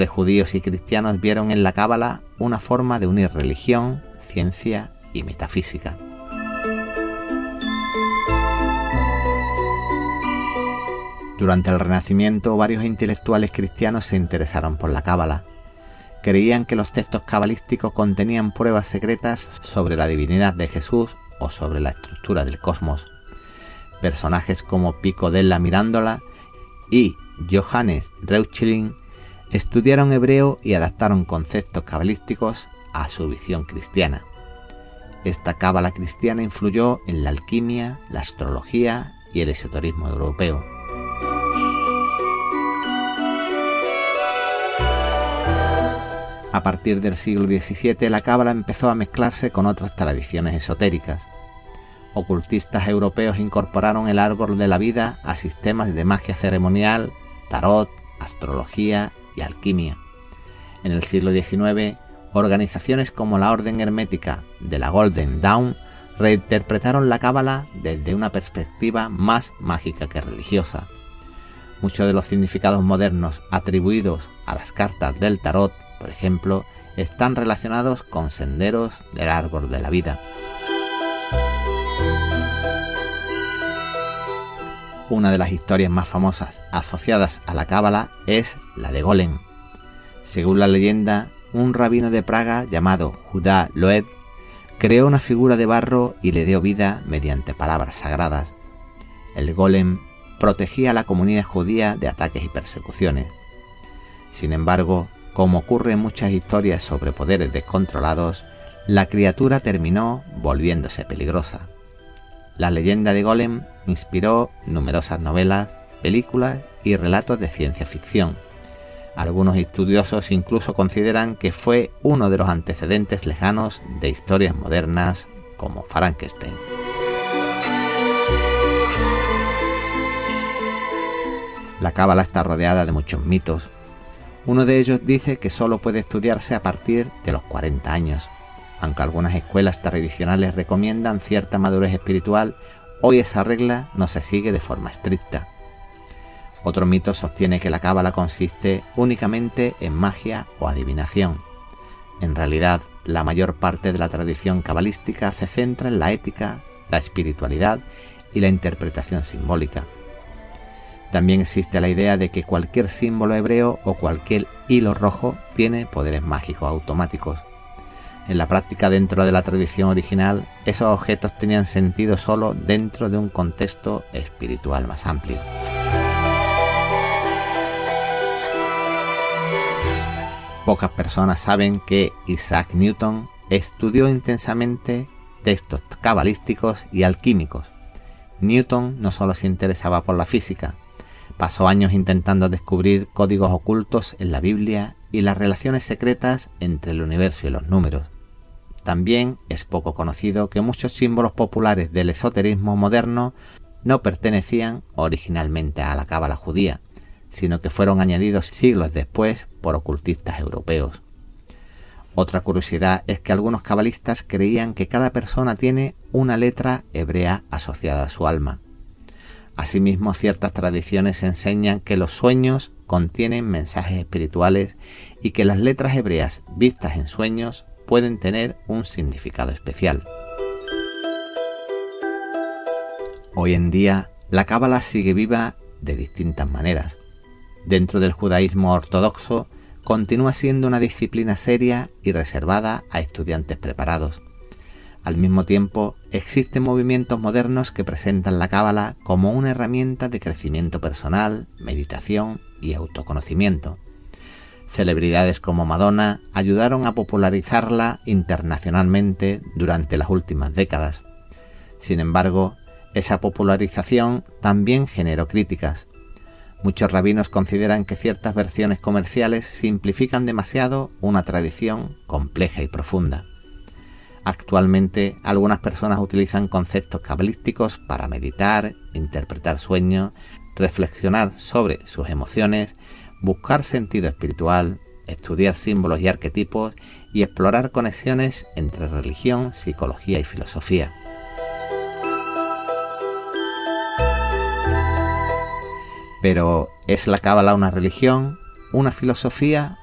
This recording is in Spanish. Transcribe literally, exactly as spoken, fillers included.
Los judíos y cristianos vieron en la cábala una forma de unir religión, ciencia y metafísica. Durante el Renacimiento, varios intelectuales cristianos se interesaron por la cábala. Creían que los textos cabalísticos contenían pruebas secretas sobre la divinidad de Jesús o sobre la estructura del cosmos. Personajes como Pico della Mirandola y Johannes Reuchlin estudiaron hebreo y adaptaron conceptos cabalísticos a su visión cristiana. Esta cábala cristiana influyó en la alquimia, la astrología y el esoterismo europeo. A partir del siglo diecisiete, la cábala empezó a mezclarse con otras tradiciones esotéricas. Ocultistas europeos incorporaron el árbol de la vida a sistemas de magia ceremonial, tarot, astrología y alquimia. En el siglo diecinueve, organizaciones como la Orden Hermética de la Golden Dawn reinterpretaron la cábala desde una perspectiva más mágica que religiosa. Muchos de los significados modernos atribuidos a las cartas del tarot, por ejemplo, están relacionados con senderos del árbol de la vida. Una de las historias más famosas asociadas a la cábala es la de Golem. Según la leyenda, un rabino de Praga llamado Judá Loeb creó una figura de barro y le dio vida mediante palabras sagradas. El golem protegía a la comunidad judía de ataques y persecuciones. Sin embargo, como ocurre en muchas historias sobre poderes descontrolados, la criatura terminó volviéndose peligrosa. La leyenda de Golem inspiró numerosas novelas, películas y relatos de ciencia ficción. Algunos estudiosos incluso consideran que fue uno de los antecedentes lejanos de historias modernas como Frankenstein. La cábala está rodeada de muchos mitos. Uno de ellos dice que solo puede estudiarse a partir de los cuarenta años. Aunque algunas escuelas tradicionales recomiendan cierta madurez espiritual, hoy esa regla no se sigue de forma estricta. Otro mito sostiene que la cábala consiste únicamente en magia o adivinación. En realidad, la mayor parte de la tradición cabalística se centra en la ética, la espiritualidad y la interpretación simbólica. También existe la idea de que cualquier símbolo hebreo o cualquier hilo rojo tiene poderes mágicos automáticos. En la práctica, dentro de la tradición original, esos objetos tenían sentido solo dentro de un contexto espiritual más amplio. Pocas personas saben que Isaac Newton estudió intensamente textos cabalísticos y alquímicos. Newton no solo se interesaba por la física, pasó años intentando descubrir códigos ocultos en la Biblia y las relaciones secretas entre el universo y los números. También es poco conocido que muchos símbolos populares del esoterismo moderno no pertenecían originalmente a la cábala judía, sino que fueron añadidos siglos después por ocultistas europeos. Otra curiosidad es que algunos cabalistas creían que cada persona tiene una letra hebrea asociada a su alma. Asimismo, ciertas tradiciones enseñan que los sueños contienen mensajes espirituales y que las letras hebreas vistas en sueños pueden tener un significado especial. Hoy en día, la cábala sigue viva de distintas maneras. Dentro del judaísmo ortodoxo, continúa siendo una disciplina seria y reservada a estudiantes preparados. Al mismo tiempo, existen movimientos modernos que presentan la cábala como una herramienta de crecimiento personal, meditación y autoconocimiento. Celebridades como Madonna ayudaron a popularizarla internacionalmente durante las últimas décadas. Sin embargo, esa popularización también generó críticas. Muchos rabinos consideran que ciertas versiones comerciales simplifican demasiado una tradición compleja y profunda. Actualmente, algunas personas utilizan conceptos cabalísticos para meditar, interpretar sueños, reflexionar sobre sus emociones, buscar sentido espiritual, estudiar símbolos y arquetipos y explorar conexiones entre religión, psicología y filosofía. Pero, ¿es la cábala una religión, una filosofía